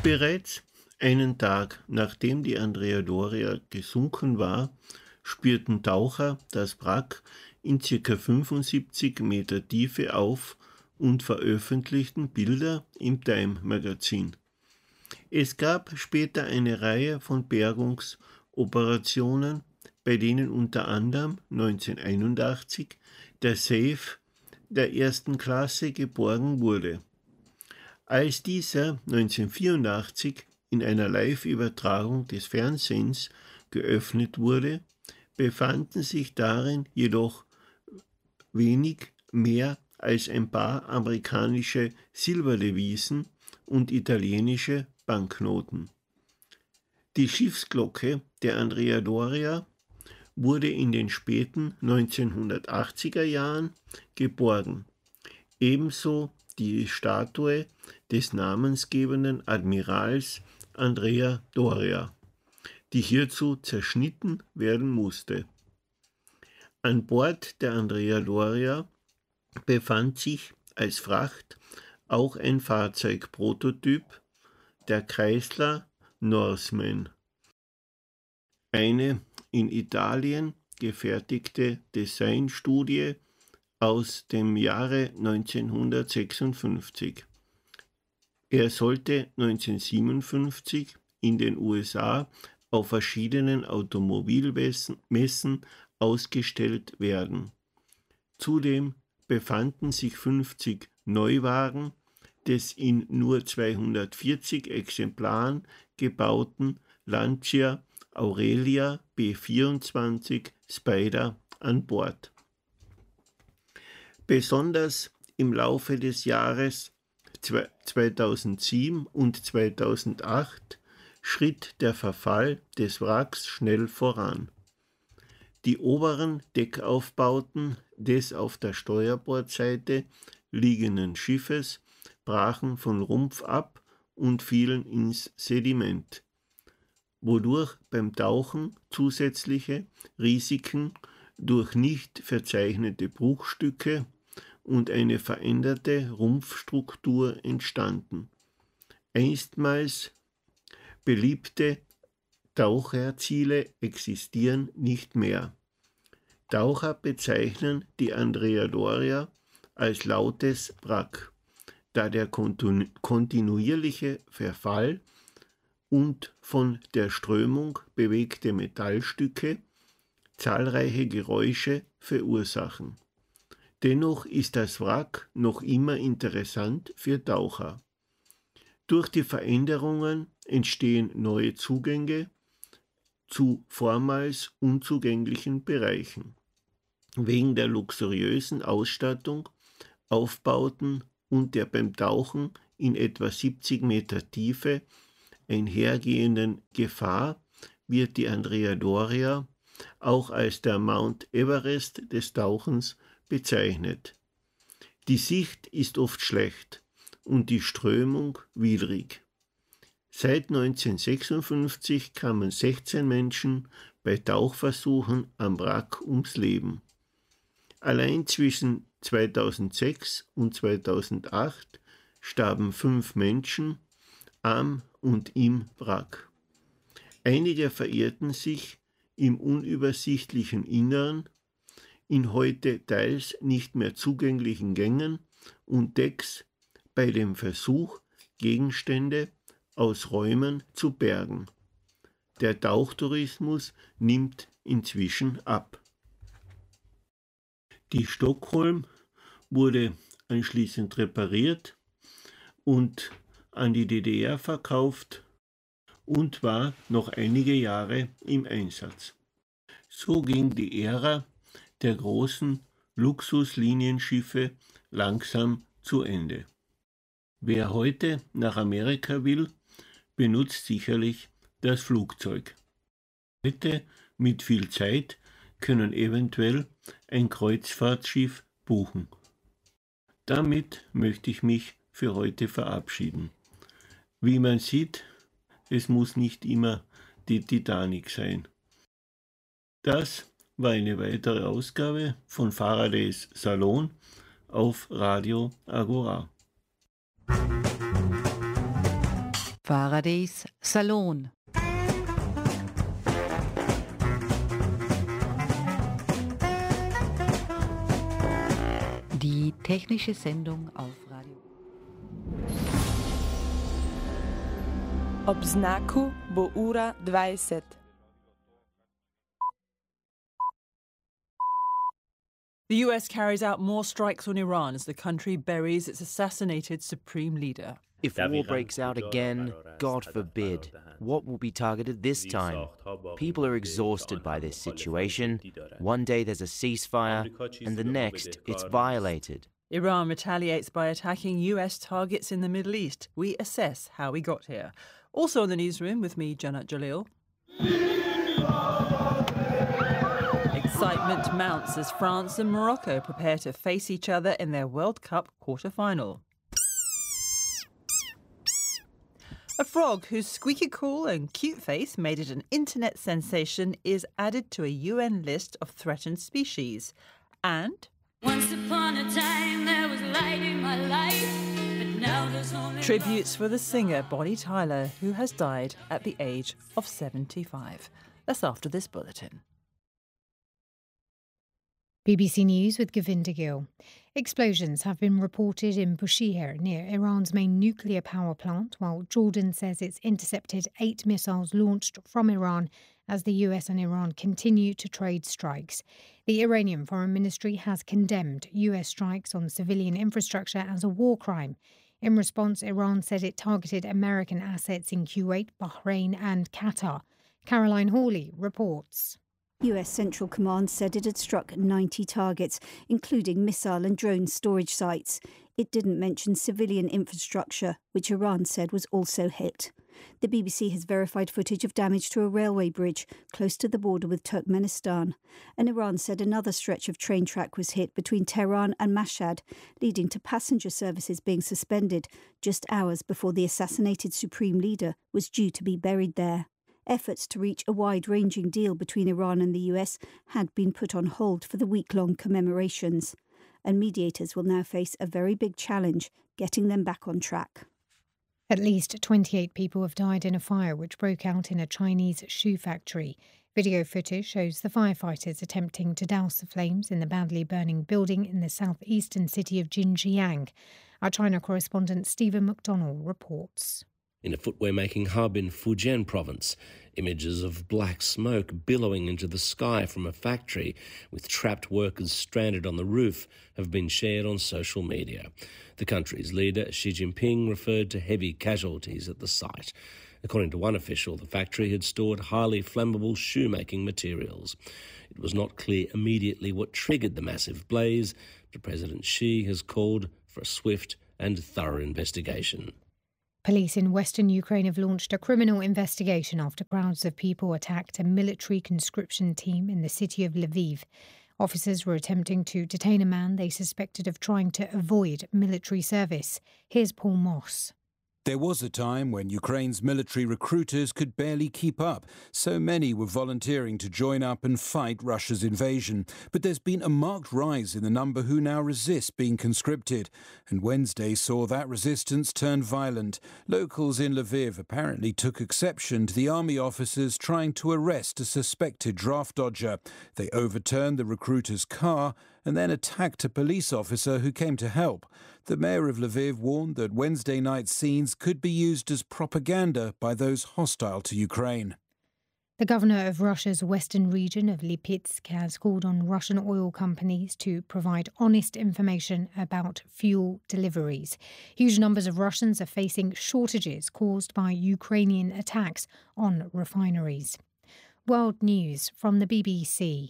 Bereits einen Tag nachdem die Andrea Doria gesunken war, spürten Taucher das Wrack in ca. 75 Meter Tiefe auf und veröffentlichten Bilder im Time-Magazin. Es gab später eine Reihe von Bergungsoperationen, bei denen unter anderem 1981 der Safe der ersten Klasse geborgen wurde. Als dieser 1984 in einer Live-Übertragung des Fernsehens geöffnet wurde, befanden sich darin jedoch wenig mehr als ein paar amerikanische Silberdevisen und italienische Banknoten. Die Schiffsglocke der Andrea Doria wurde in den späten 1980er Jahren geborgen, ebenso die Statue des namensgebenden Admirals Andrea Doria, die hierzu zerschnitten werden musste. An Bord der Andrea Doria befand sich als Fracht auch ein Fahrzeugprototyp, der Chrysler Norseman, eine in Italien gefertigte Designstudie aus dem Jahre 1956. Er sollte 1957 in den USA auf verschiedenen Automobilmessen ausgestellt werden. Zudem befanden sich 50 Neuwagen des in nur 240 Exemplaren gebauten Lancia Aurelia B24 Spider an Bord. Besonders im Laufe des Jahres 2007 und 2008 schritt der Verfall des Wracks schnell voran. Die oberen Deckaufbauten des auf der Steuerbordseite liegenden Schiffes brachen vom Rumpf ab und fielen ins Sediment, wodurch beim Tauchen zusätzliche Risiken durch nicht verzeichnete Bruchstücke und eine veränderte Rumpfstruktur entstanden. Einstmals beliebte Taucherziele existieren nicht mehr. Taucher bezeichnen die Andrea Doria als lautes Wrack, da der kontinuierliche Verfall und von der Strömung bewegte Metallstücke zahlreiche Geräusche verursachen. Dennoch ist das Wrack noch immer interessant für Taucher. Durch die Veränderungen entstehen neue Zugänge zu vormals unzugänglichen Bereichen. Wegen der luxuriösen Ausstattung, Aufbauten und der beim Tauchen in etwa 70 Meter Tiefe einhergehenden Gefahr wird die Andrea Doria auch als der Mount Everest des Tauchens bezeichnet. Die Sicht ist oft schlecht und die Strömung widrig. Seit 1956 kamen 16 Menschen bei Tauchversuchen am Wrack ums Leben. Allein zwischen 2006 und 2008 starben 5 Menschen am und im Wrack. Einige verirrten sich im unübersichtlichen Innern, in heute teils nicht mehr zugänglichen Gängen und Decks bei dem Versuch, Gegenstände aus Räumen zu bergen. Der Tauchtourismus nimmt inzwischen ab. Die Stockholm wurde anschließend repariert und an die DDR verkauft und war noch einige Jahre im Einsatz. So ging die Ära der großen Luxuslinienschiffe langsam zu Ende. Wer heute nach Amerika will, benutzt sicherlich das Flugzeug. Leute mit viel Zeit können eventuell ein Kreuzfahrtschiff buchen. Damit möchte ich mich für heute verabschieden. Wie man sieht, es muss nicht immer die Titanic sein. Das war eine weitere Ausgabe von Faradays Salon auf Radio Agora. Faradays Salon. Die technische Sendung auf Radio. Ob znaku bo ura 20. The US carries out more strikes on Iran as the country buries its assassinated supreme leader. If war breaks out again, God forbid, what will be targeted this time? People are exhausted by this situation. One day there's a ceasefire, and the next it's violated. Iran retaliates by attacking US targets in the Middle East. We assess how we got here. Also in the newsroom with me, Janat Jalil. Excitement mounts as France and Morocco prepare to face each other in their World Cup quarter-final. A frog whose squeaky call and cute face made it an internet sensation is added to a UN list of threatened species. And once upon a time there was light in my life, but now there's only tributes for the singer Bonnie Tyler, who has died at the age of 75. That's after this bulletin. BBC News with Govinda Gill. Explosions have been reported in Bushehr near Iran's main nuclear power plant, while Jordan says it's intercepted 8 missiles launched from Iran as the US and Iran continue to trade strikes. The Iranian Foreign Ministry has condemned US strikes on civilian infrastructure as a war crime. In response, Iran said it targeted American assets in Kuwait, Bahrain and Qatar. Caroline Hawley reports. US Central Command said it had struck 90 targets, including missile and drone storage sites. It didn't mention civilian infrastructure, which Iran said was also hit. The BBC has verified footage of damage to a railway bridge close to the border with Turkmenistan. And Iran said another stretch of train track was hit between Tehran and Mashhad, leading to passenger services being suspended just hours before the assassinated supreme leader was due to be buried there. Efforts to reach a wide-ranging deal between Iran and the US had been put on hold for the week-long commemorations, and mediators will now face a very big challenge getting them back on track. At least 28 people have died in a fire which broke out in a Chinese shoe factory. Video footage shows the firefighters attempting to douse the flames in the badly burning building in the southeastern city of Jinjiang. Our China correspondent Stephen McDonnell reports. In a footwear-making hub in Fujian province, images of black smoke billowing into the sky from a factory with trapped workers stranded on the roof have been shared on social media. The country's leader, Xi Jinping, referred to heavy casualties at the site. According to one official, the factory had stored highly flammable shoemaking materials. It was not clear immediately what triggered the massive blaze, but President Xi has called for a swift and thorough investigation. Police in western Ukraine have launched a criminal investigation after crowds of people attacked a military conscription team in the city of Lviv. Officers were attempting to detain a man they suspected of trying to avoid military service. Here's Paul Moss. There was a time when Ukraine's military recruiters could barely keep up. So many were volunteering to join up and fight Russia's invasion. But there's been a marked rise in the number who now resist being conscripted. And Wednesday saw that resistance turn violent. Locals in Lviv apparently took exception to the army officers trying to arrest a suspected draft dodger. They overturned the recruiter's car and then attacked a police officer who came to help. The mayor of Lviv warned that Wednesday night scenes could be used as propaganda by those hostile to Ukraine. The governor of Russia's western region of Lipetsk has called on Russian oil companies to provide honest information about fuel deliveries. Huge numbers of Russians are facing shortages caused by Ukrainian attacks on refineries. World News from the BBC.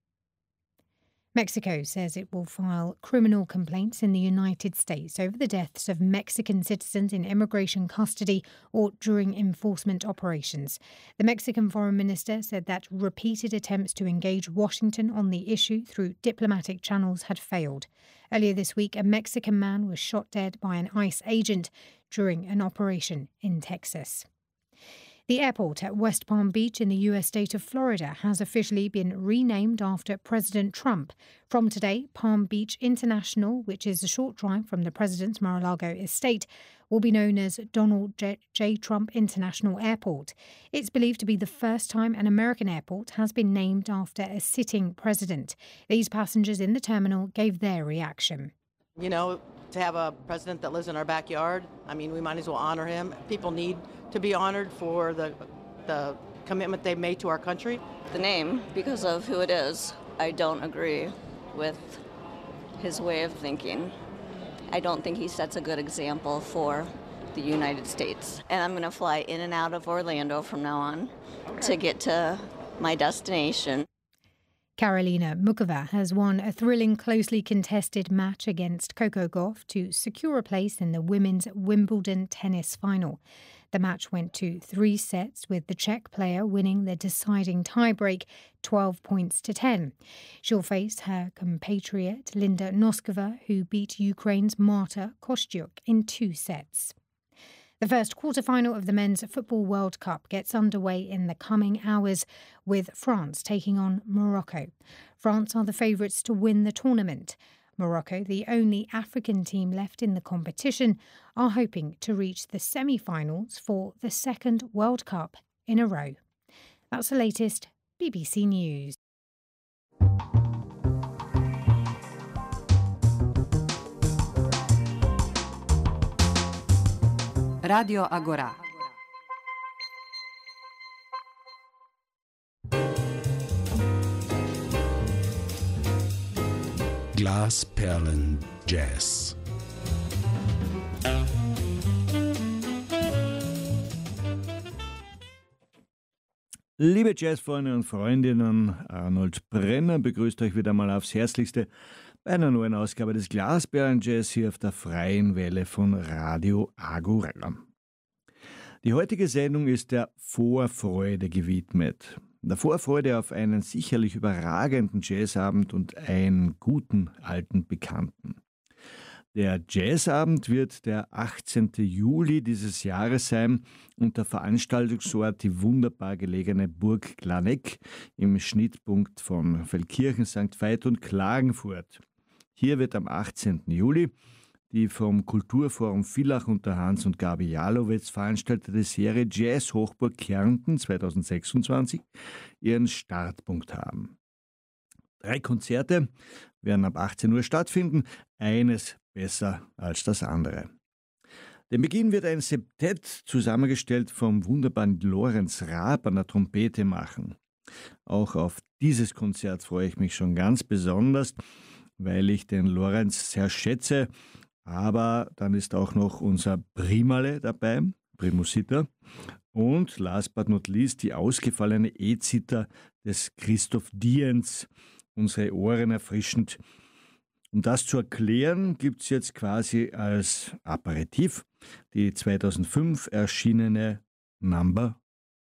Mexico says it will file criminal complaints in the United States over the deaths of Mexican citizens in immigration custody or during enforcement operations. The Mexican foreign minister said that repeated attempts to engage Washington on the issue through diplomatic channels had failed. Earlier this week, a Mexican man was shot dead by an ICE agent during an operation in Texas. The airport at West Palm Beach in the US state of Florida has officially been renamed after President Trump. From today, Palm Beach International, which is a short drive from the president's Mar-a-Lago estate, will be known as Donald J. Trump International Airport. It's believed to be the first time an American airport has been named after a sitting president. These passengers in the terminal gave their reaction. You know, to have a president that lives in our backyard, I mean, we might as well honor him. People need to be honored for the commitment they've made to our country. The name, because of who it is, I don't agree with his way of thinking. I don't think he sets a good example for the United States. And I'm going to fly in and out of Orlando from now on to get to my destination. Karolina Muchova has won a thrilling, closely contested match against Coco Gauff to secure a place in the women's Wimbledon tennis final. The match went to 3 sets, with the Czech player winning the deciding tiebreak 12 points to 10. She'll face her compatriot Linda Noskova, who beat Ukraine's Marta Kostyuk in 2 sets. The first quarter-final of the Men's Football World Cup gets underway in the coming hours, with France taking on Morocco. France are the favourites to win the tournament. Morocco, the only African team left in the competition, are hoping to reach the semi-finals for the second World Cup in a row. That's the latest BBC News. Radio Agora. Glasperlen Jazz. Liebe Jazzfreunde und Freundinnen, Arnold Brenner begrüßt euch wieder mal aufs Herzlichste bei einer neuen Ausgabe des Glasperlen Jazz hier auf der freien Welle von Radio Agora. Die heutige Sendung ist der Vorfreude gewidmet. Der Vorfreude auf einen sicherlich überragenden Jazzabend und einen guten alten Bekannten. Der Jazzabend wird der 18. Juli dieses Jahres sein und der Veranstaltungsort die wunderbar gelegene Burg Glaneck im Schnittpunkt von Feldkirchen, St. Veit und Klagenfurt. Hier wird am 18. Juli die vom Kulturforum Villach unter Hans und Gabi Jalowitz veranstaltete Serie Jazz Hochburg Kärnten 2026 ihren Startpunkt haben. 3 Konzerte werden ab 18 Uhr stattfinden, eines besser als das andere. Den Beginn wird ein Septett zusammengestellt vom wunderbaren Lorenz Raab an der Trompete machen. Auch auf dieses Konzert freue ich mich schon ganz besonders, weil ich den Lorenz sehr schätze. Aber dann ist auch noch unser Primale dabei, Primusita. Und last but not least die ausgefallene E-Zither des Christoph Dienz, unsere Ohren erfrischend. Um das zu erklären, gibt es jetzt quasi als Aperitif die 2005 erschienene Number